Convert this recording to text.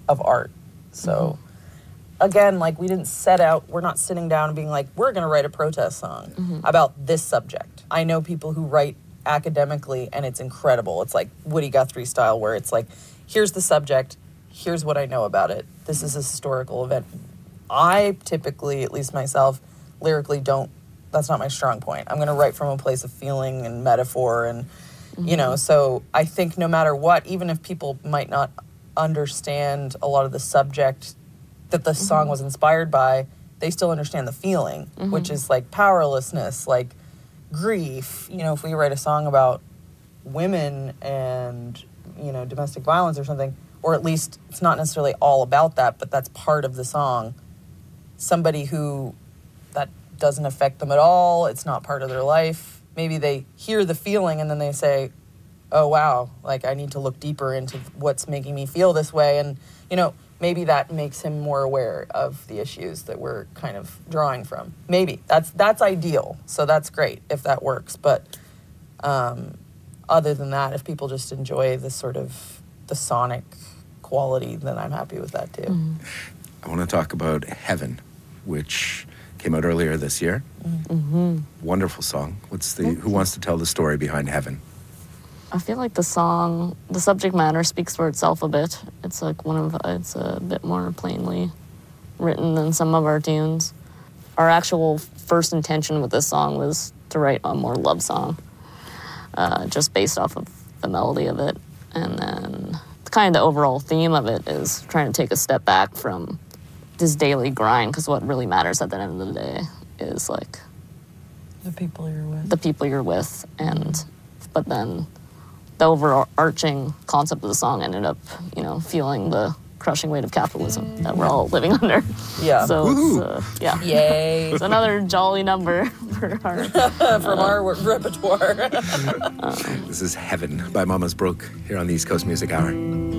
of art. So again, like, we didn't set out, we're not sitting down and being like, we're going to write a protest song about this subject. I know people who write academically, and it's incredible. It's like Woody Guthrie style, where it's like, here's the subject, here's what I know about it. This is a historical event. I typically, at least myself, lyrically that's not my strong point. I'm going to write from a place of feeling and metaphor and, you know, so I think no matter what, even if people might not understand a lot of the subject that the song was inspired by, they still understand the feeling, which is like powerlessness, like grief. You know, if we write a song about women and, you know, domestic violence or something, or at least it's not necessarily all about that, but that's part of the song, somebody who that doesn't affect them at all, it's not part of their life, maybe they hear the feeling and then they say, oh wow, like I need to look deeper into what's making me feel this way. And, you know, maybe that makes him more aware of the issues that we're kind of drawing from. Maybe. That's ideal. So that's great if that works. But other than that, if people just enjoy the sort of the sonic quality, then I'm happy with that too. I want to talk about Heaven, which came out earlier this year. Wonderful song. Who wants to tell the story behind Heaven? I feel like the song, the subject matter speaks for itself a bit. It's like it's a bit more plainly written than some of our tunes. Our actual first intention with this song was to write a more love song, just based off of the melody of it. And then kind of the overall theme of it is trying to take a step back from this daily grind, because what really matters at the end of the day is like The people you're with. But then the overarching concept of the song ended up, you know, feeling the crushing weight of capitalism that we're all living under. Yeah. So it's, Yay. It's another jolly number for our... from our repertoire. This is Heaven by Mama's Brook here on the East Coast Music Hour.